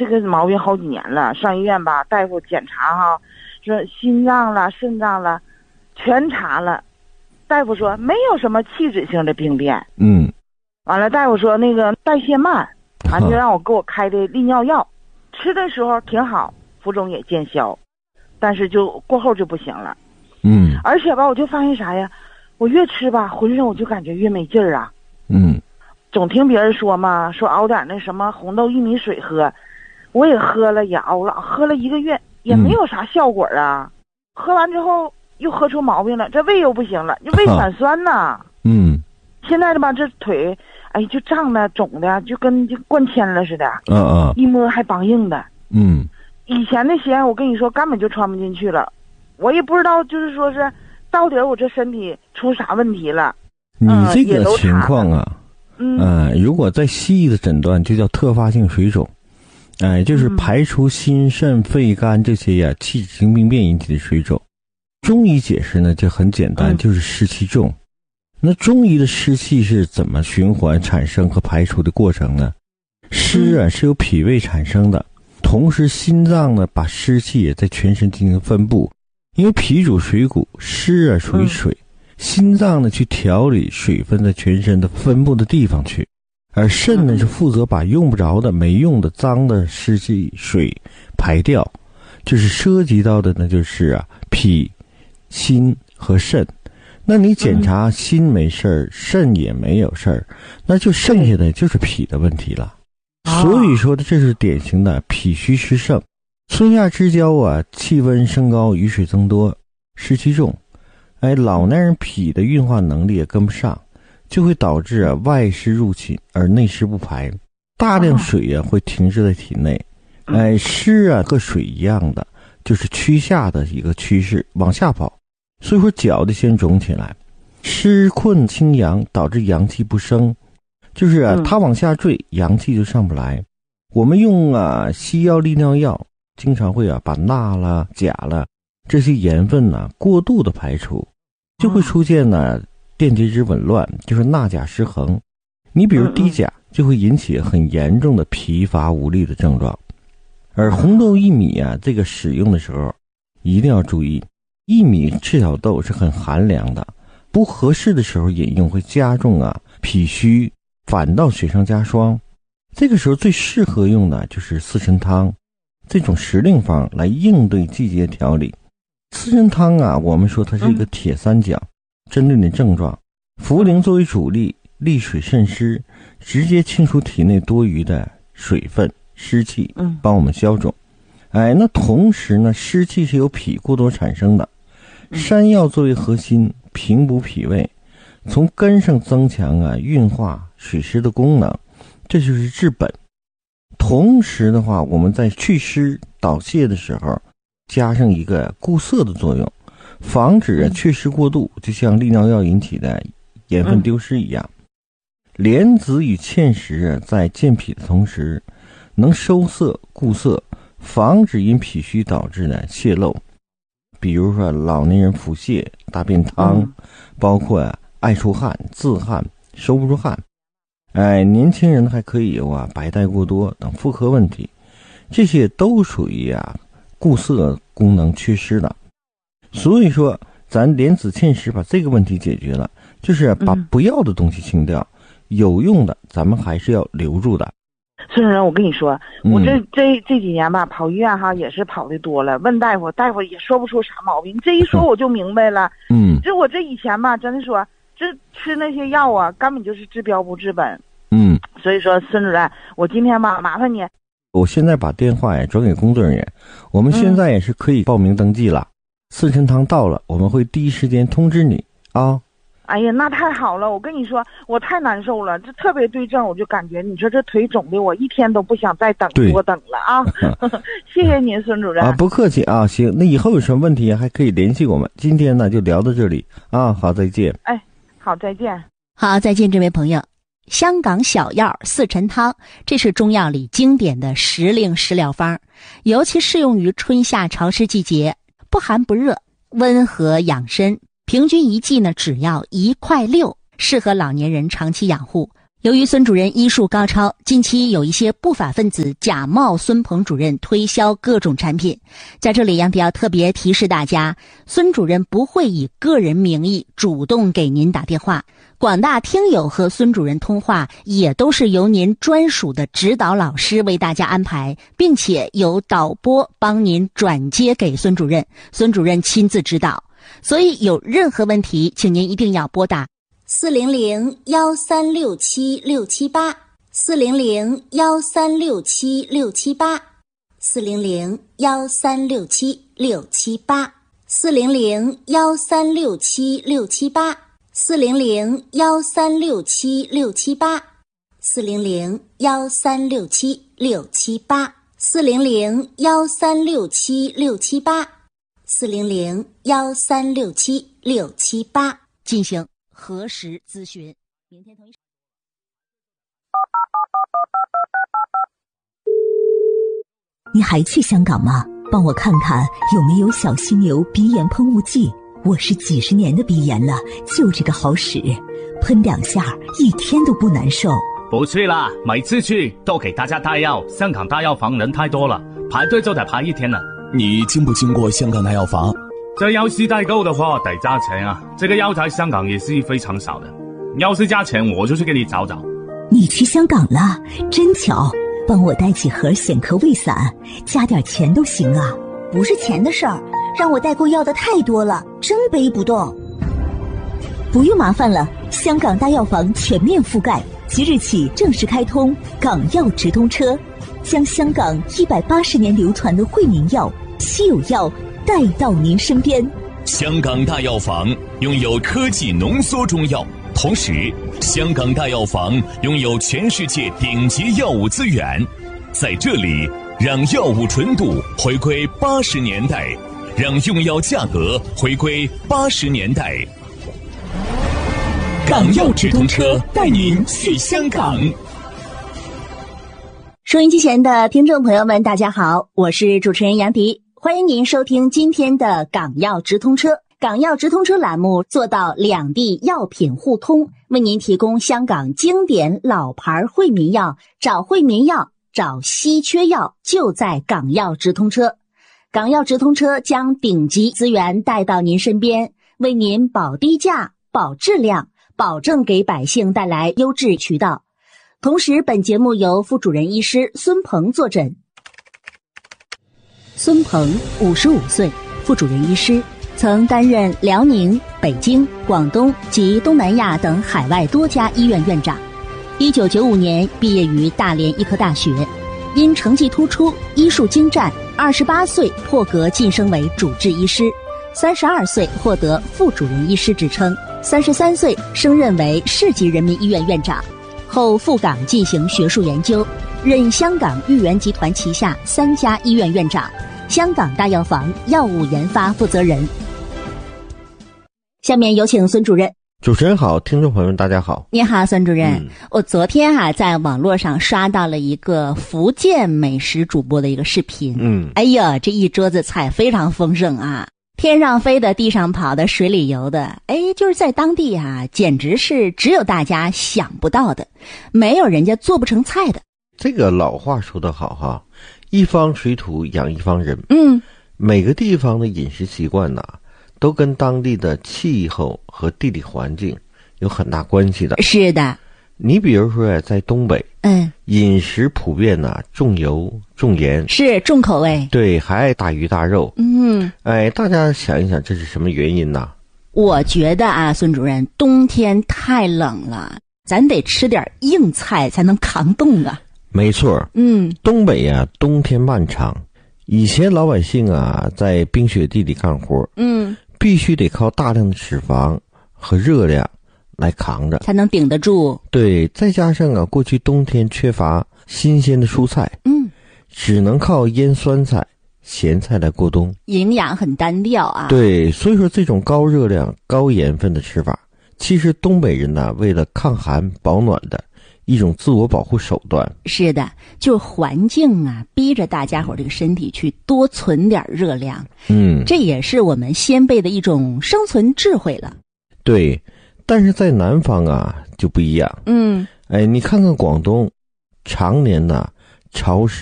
这个毛病好几年了，上医院吧，大夫检查哈，说心脏了、肾脏了，全查了，大夫说没有什么器质性的病变。完了，大夫说那个代谢慢，完就让我给我开的利尿药，吃的时候挺好，浮肿也见消，但是就过后就不行了。而且吧，我就发现啥呀，我越吃吧，浑身我就感觉越没劲儿啊。总听别人说嘛，说熬点那什么红豆薏米水喝，我也喝了，也熬了，喝了1个月也没有啥效果啊。喝完之后又喝出毛病了，这胃又不行了，就胃反酸呐。现在的吧，这腿哎就胀的肿的，就跟灌铅了似的。一摸还梆硬的。以前的鞋我跟你说根本就穿不进去了，我也不知道就是说是到底我这身体出啥问题了。 你这个情况啊，如果在西医的诊断就叫特发性水肿，就是排除心肾肺肝这些呀器质性病变引起的水肿。中医解释呢就很简单，就是湿气重。那中医的湿气是怎么循环产生和排除的过程呢？湿啊是由脾胃产生的，同时心脏呢把湿气也在全身进行分布，因为脾主水谷，湿啊属于水，心脏呢去调理水分在全身的分布的地方去，而肾呢是负责把用不着的、没用的、脏的湿气水排掉。就是涉及到的呢就是脾、心和肾。那你检查心没事儿，肾也没有事儿，那就剩下的就是脾的问题了。所以说的这是典型的脾虚湿盛。春夏之交啊，气温升高，雨水增多，湿气重，老年人脾的运化能力也跟不上，就会导致外湿入侵而内湿不排，大量水会停滞在体内。湿和水一样的，就是趋下的一个趋势，往下跑。所以说脚的先肿起来，湿困清阳，导致阳气不升，就是它往下坠，阳气就上不来。我们用西药利尿药经常会把钠啦、钾啦这些盐分过度的排除，就会出现电解质紊乱，就是钠钾失衡。你比如低钾就会引起很严重的疲乏无力的症状。而红豆薏米这个使用的时候一定要注意，薏米赤小豆是很寒凉的，不合适的时候饮用会加重脾虚，反倒雪上加霜。这个时候最适合用的就是四神汤这种时令方来应对季节调理。四神汤我们说它是一个铁三角，针对你的症状，茯苓作为主力，利水渗湿，直接清除体内多余的水分湿气，帮我们消肿。那同时呢，湿气是由脾过多产生的，山药作为核心，平补脾胃，从根上增强运化水湿的功能，这就是治本。同时的话，我们在祛湿导泻的时候加上一个固涩的作用，防止祛湿过度，就像利尿药引起的盐分丢失一样。莲子与芡实在健脾的同时能收涩固涩，防止因脾虚导致的泄漏。比如说老年人腹泻、大便汤，包括爱出汗、自汗、收不住汗。年轻人还可以有白带过多等妇科问题，这些都属于固涩功能缺失的。所以说咱莲子芡实把这个问题解决了，就是把不要的东西清掉，有用的咱们还是要留住的。 孙主任，我跟你说，我这几年吧，跑医院也是跑的多了，问大夫，大夫也说不出啥毛病。这一说我就明白了。我这以前吧，真的说这吃那些药根本就是治标不治本。所以说孙主任，我今天吧麻烦你， 我现在把电话转给工作人员，我们现在也是可以报名登记了。四神汤到了，我们会第一时间通知你哎呀，那太好了！我跟你说，我太难受了，这特别对症，我就感觉你说这腿肿的，我一天都不想再多等了谢谢您，孙主任不客气行，那以后有什么问题还可以联系我们。今天呢就聊到这里好，再见。 好，再见。 好，再见，这位朋友。香港小药四神汤，这是中药里经典的时令食疗方，尤其适用于春夏潮湿季节，不寒不热，温和养身。平均一剂呢只要1块6，适合老年人长期养护。 由于孙主任医术高超，近期有一些不法分子假冒孙鹏主任推销各种产品。在这里，杨迪要特别提示大家，孙主任不会以个人名义主动给您打电话，广大听友和孙主任通话也都是由您专属的指导老师为大家安排，并且由导播帮您转接给孙主任，孙主任亲自指导。所以有任何问题，请您一定要拨打400-1367-678 400-1367-678 400-1367-678 400-1367-678 400-1367-678 400-1367-678 400-1367-678 400-1367-678进行核实咨询。明天同一时间。 你还去香港吗？帮我看看有没有小犀牛鼻炎喷雾剂。我是几十年的鼻炎了，就这个好使，喷2下一天都不难受。 不去啦，每次去都给大家带药，香港大药房人太多了，排队就得排1天了。 你经不经过香港大药房？ 这药是代购的话得加钱啊，这个药在香港也是非常少的，要是加钱我就去给你找找。 你去香港了，真巧，帮我带几盒显壳胃散，加点钱都行啊。 不是钱的事儿，让我代购要的太多了，真背不动。 不用麻烦了，香港大药房全面覆盖，即日起正式开通港药直通车，将香港180年流传的惠民药、稀有药带到您身边。 香港大药房拥有科技浓缩中药，同时香港大药房拥有全世界顶级药物资源，在这里让药物纯度回归80年代，让用药价格回归80年代。港药直通车带您去香港。 收音机前的听众朋友们，大家好，我是主持人杨迪，欢迎您收听今天的港药直通车。港药直通车栏目做到两地药品互通，为您提供香港经典老牌惠民药，找惠民药，找稀缺药，就在港药直通车。港药直通车将顶级资源带到您身边，为您保低价、保质量，保证给百姓带来优质渠道。同时，本节目由副主任医师孙鹏坐诊。孙鹏55岁，副主任医师，曾担任辽宁、北京、广东及东南亚等海外多家医院院长。1995年毕业于大连医科大学，因成绩突出、医术精湛，28岁破格晋升为主治医师，32岁获得副主任医师职称，33岁升任为市级人民医院院长，后赴港进行学术研究，任香港裕元集团旗下3家医院院长，香港大药房药物研发负责人。下面有请孙主任。 主持人好，听众朋友们大家好。 你好，孙主任。我昨天在网络上刷到了一个福建美食主播的一个视频。哎呀，这一桌子菜非常丰盛啊，天上飞的，地上跑的，水里游的，就是在当地简直是只有大家想不到的，没有人家做不成菜的。 这个老话说得好哈，一方水土养一方人。每个地方的饮食习惯都跟当地的气候和地理环境有很大关系的。 是的， 你比如说在东北，饮食普遍重油重盐， 是重口味， 对，还爱大鱼大肉。大家想一想，这是什么原因呢？ 我觉得孙主任，冬天太冷了，咱得吃点硬菜才能扛冻啊。 没错，东北冬天漫长，以前老百姓在冰雪地里干活，必须得靠大量的脂肪和热量来扛着， 才能顶得住。 对，再加上过去冬天缺乏新鲜的蔬菜，只能靠腌酸菜、咸菜来过冬， 营养很单调啊。 对，所以说这种高热量、高盐分的吃法，其实东北人为了抗寒保暖的一种自我保护手段。 是的，就是环境逼着大家伙这个身体去多存点热量。这也是我们先辈的一种生存智慧了。 对，但是在南方就不一样。 你看看广东，常年的潮湿